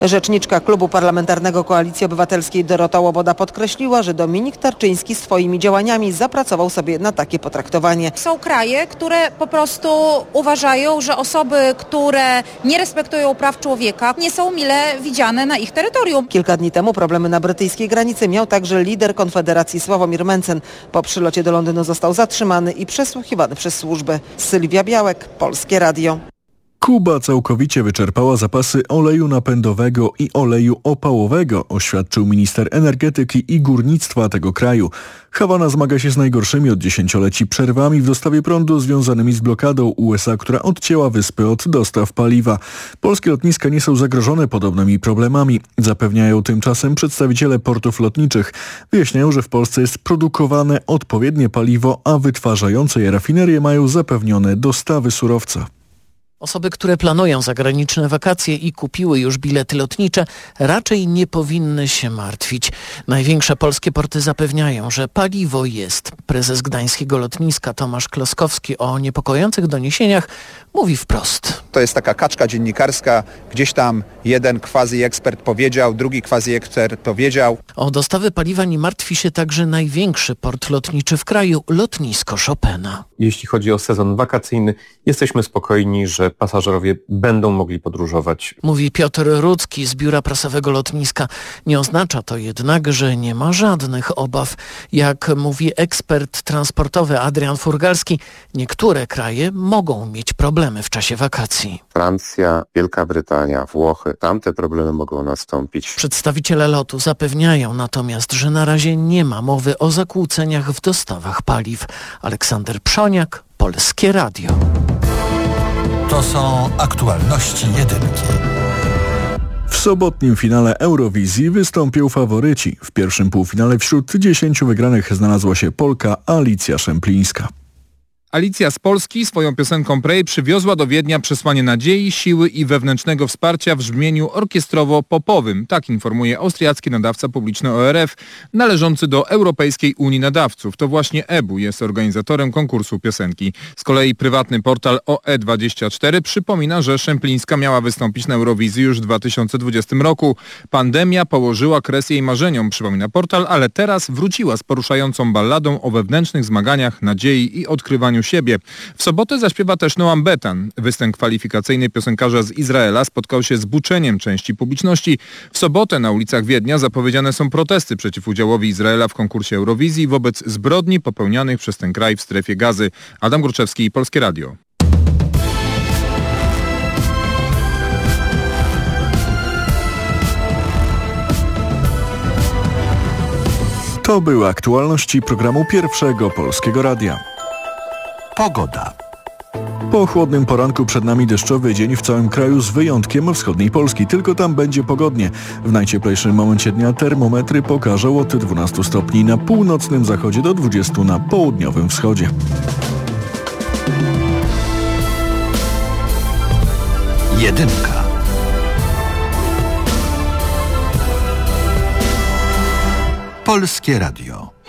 Rzeczniczka Klubu Parlamentarnego Koalicji Obywatelskiej Dorota Łoboda podkreśliła, że Dominik Tarczyński swoimi działaniami zapracował sobie na takie potraktowanie. Są kraje, które po prostu uważają, że osoby, które nie respektują praw człowieka, nie są mile widziane na ich terytorium. Kilka dni temu problemy na brytyjskiej granicy miał także lider Konfederacji Sławomir Mencen. Po przylocie do Londynu został zatrzymany i przesłuchiwany przez służby. Sylwia Białek, Polskie Radio. Kuba całkowicie wyczerpała zapasy oleju napędowego i oleju opałowego, oświadczył minister energetyki i górnictwa tego kraju. Hawana zmaga się z najgorszymi od dziesięcioleci przerwami w dostawie prądu związanymi z blokadą USA, która odcięła wyspy od dostaw paliwa. Polskie lotniska nie są zagrożone podobnymi problemami, zapewniają tymczasem przedstawiciele portów lotniczych. Wyjaśniają, że w Polsce jest produkowane odpowiednie paliwo, a wytwarzające je rafinerie mają zapewnione dostawy surowca. Osoby, które planują zagraniczne wakacje i kupiły już bilety lotnicze, raczej nie powinny się martwić. Największe polskie porty zapewniają, że paliwo jest. Prezes gdańskiego lotniska Tomasz Kloskowski o niepokojących doniesieniach mówi wprost. To jest taka kaczka dziennikarska. Gdzieś tam jeden quasi-ekspert powiedział, drugi quasi-ekspert powiedział. O dostawy paliwa nie martwi się także największy port lotniczy w kraju, lotnisko Chopina. Jeśli chodzi o sezon wakacyjny, jesteśmy spokojni, że pasażerowie będą mogli podróżować. Mówi Piotr Rudzki z biura prasowego lotniska. Nie oznacza to jednak, że nie ma żadnych obaw. Jak mówi ekspert transportowy Adrian Furgalski, niektóre kraje mogą mieć problemy w czasie wakacji. Francja, Wielka Brytania, Włochy, tamte problemy mogą nastąpić. Przedstawiciele LOT-u zapewniają natomiast, że na razie nie ma mowy o zakłóceniach w dostawach paliw. Aleksander Przoniak, Polskie Radio. To są aktualności jedynki. W sobotnim finale Eurowizji wystąpią faworyci. W pierwszym półfinale wśród 10 wygranych znalazła się Polka Alicja Szemplińska. Alicja z Polski swoją piosenką Pray przywiozła do Wiednia przesłanie nadziei, siły i wewnętrznego wsparcia w brzmieniu orkiestrowo-popowym. Tak informuje austriacki nadawca publiczny ORF, należący do Europejskiej Unii Nadawców. To właśnie EBU jest organizatorem konkursu piosenki. Z kolei prywatny portal OE24 przypomina, że Szemplińska miała wystąpić na Eurowizji już w 2020 roku. Pandemia położyła kres jej marzeniom, przypomina portal, ale teraz wróciła z poruszającą balladą o wewnętrznych zmaganiach, nadziei i odkrywaniu siebie. W sobotę zaśpiewa też Noam Betan. Występ kwalifikacyjny piosenkarza z Izraela spotkał się z buczeniem części publiczności. W sobotę na ulicach Wiednia zapowiedziane są protesty przeciw udziałowi Izraela w konkursie Eurowizji wobec zbrodni popełnianych przez ten kraj w strefie Gazy. Adam Gruczewski, Polskie Radio. To były aktualności programu Pierwszego Polskiego Radia. Pogoda. Po chłodnym poranku przed nami deszczowy dzień w całym kraju z wyjątkiem wschodniej Polski. Tylko tam będzie pogodnie. W najcieplejszym momencie dnia termometry pokażą od 12 stopni na północnym zachodzie do 20 na południowym wschodzie. Jedynka. Polskie Radio.